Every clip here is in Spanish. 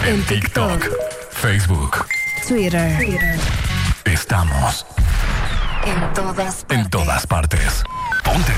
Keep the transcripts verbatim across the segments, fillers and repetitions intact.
En TikTok, Facebook, Twitter. Twitter. Estamos en todas partes. En todas partes. Ponte.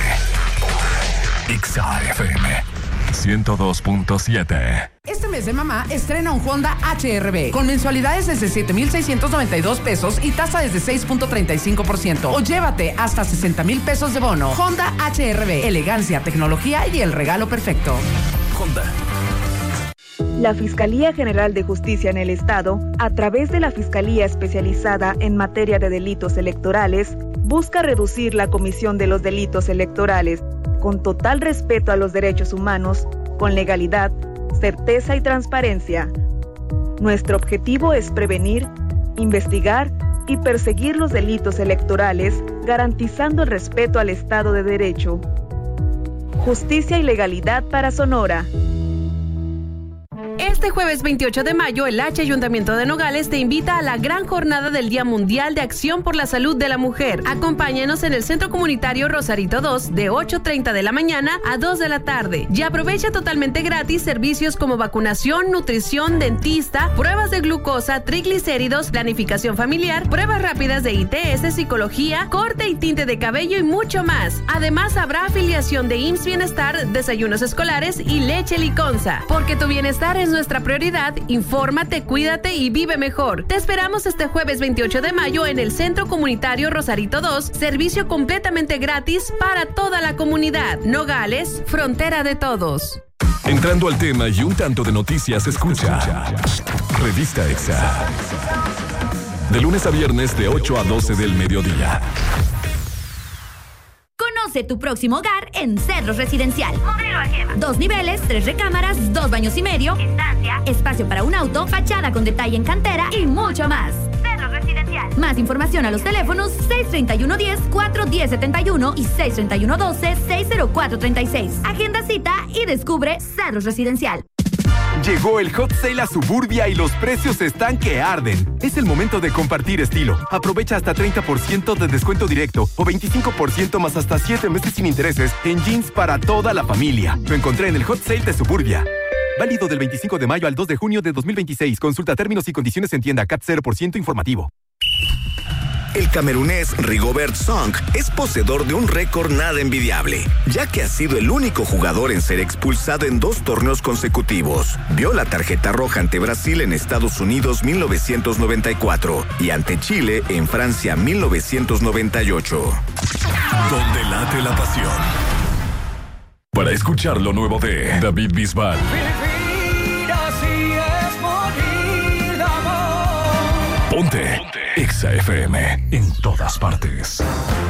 Exa F M ciento dos punto siete. Este mes de mamá estrena un Honda H R V con mensualidades desde siete mil seiscientos noventa y dos pesos y tasa desde seis punto treinta y cinco por ciento. O llévate hasta sesenta mil pesos de bono. Honda H R V. Elegancia, tecnología y el regalo perfecto. Honda. La Fiscalía General de Justicia en el Estado, a través de la Fiscalía Especializada en Materia de Delitos Electorales, busca reducir la comisión de los delitos electorales con total respeto a los derechos humanos, con legalidad, certeza y transparencia. Nuestro objetivo es prevenir, investigar y perseguir los delitos electorales, garantizando el respeto al Estado de Derecho. Justicia y legalidad para Sonora. Este jueves veintiocho de mayo, el H Ayuntamiento de Nogales te invita a la gran jornada del Día Mundial de Acción por la Salud de la Mujer. Acompáñanos en el Centro Comunitario Rosarito dos de ocho treinta de la mañana a dos de la tarde. Y aprovecha totalmente gratis servicios como vacunación, nutrición, dentista, pruebas de glucosa, triglicéridos, planificación familiar, pruebas rápidas de I T S, psicología, corte y tinte de cabello y mucho más. Además, habrá afiliación de I M S S Bienestar, desayunos escolares y leche liconza. Porque tu bienestar es nuestra prioridad, infórmate, cuídate y vive mejor. Te esperamos este jueves veintiocho de mayo en el Centro Comunitario Rosarito dos, servicio completamente gratis para toda la comunidad. Nogales, frontera de todos. Entrando al tema y un tanto de noticias, escucha Revista Exa. De lunes a viernes de ocho a doce del mediodía. Conoce tu próximo hogar en Cedros Residencial. Modelo Agema. Dos niveles, tres recámaras, dos baños y medio, estancia, espacio para un auto, fachada con detalle en cantera y mucho más. Cedros Residencial. Más información a los teléfonos seis treinta y uno diez, cuatro diez setenta y uno y seis treinta y uno doce, seis cero cuatro treinta y seis. Agenda cita y descubre Cedros Residencial. Llegó el Hot Sale a Suburbia y los precios están que arden. Es el momento de compartir estilo. Aprovecha hasta treinta por ciento de descuento directo o veinticinco por ciento más hasta siete meses sin intereses en jeans para toda la familia. Lo encontré en el Hot Sale de Suburbia. Válido del veinticinco de mayo al dos de junio de dos mil veintiséis. Consulta términos y condiciones en tienda. C A T cero por ciento informativo. El camerunés Rigobert Song es poseedor de un récord nada envidiable, ya que ha sido el único jugador en ser expulsado en dos torneos consecutivos. Vio la tarjeta roja ante Brasil en Estados Unidos mil novecientos noventa y cuatro y ante Chile en Francia mil novecientos noventa y ocho. Donde late la pasión. Para escuchar lo nuevo de David Bisbal. Vivir así es morir de amor. Ponte. Exa F M en todas partes.